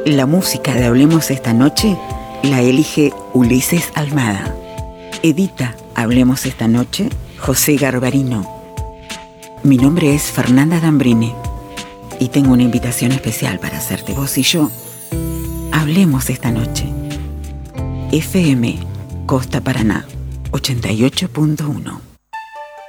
La música de Hablemos esta noche la elige Ulises Almada. Edita Hablemos esta noche José Garbarino. Mi nombre es Fernanda Gambrini y tengo una invitación especial para hacerte. Vos y yo hablemos esta noche. FM Costa Paraná 88.1.